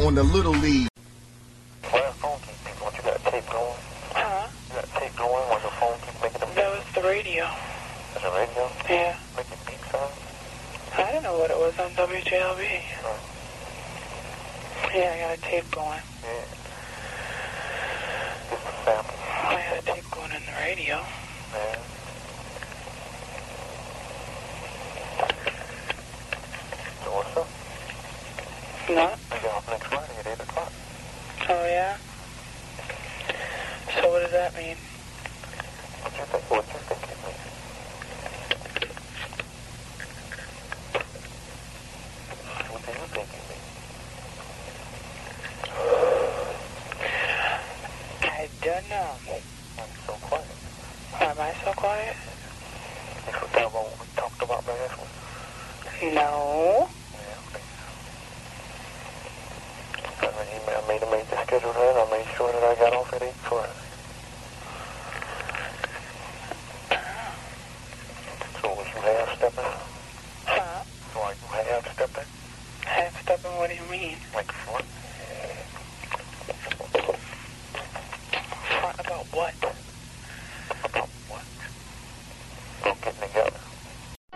on the Little League. Why the phone keep beeping? What, you got tape going? Huh? You got tape going while your phone keeps making them beep? That was the radio. That's a radio? Yeah. Making beep sounds? I don't know what it was on WJLB. Oh. Yeah, I got a tape going. Yeah. Just a sample. I had a tape going in the radio. Yeah. So what's up? No? I get off next Friday at 8 o'clock. Oh, yeah? So what does that mean? What you think it means? What do you think it means? I don't know. Why are you so quiet? Why am I so quiet? You forgot about what we talked about last week? No. Yeah, okay. I made the schedule then. I made sure that I got off at 8 Friday. So was you half-stepping? Huh? So are you half-stepping? Half-stepping, what do you mean? Like front? Front about what?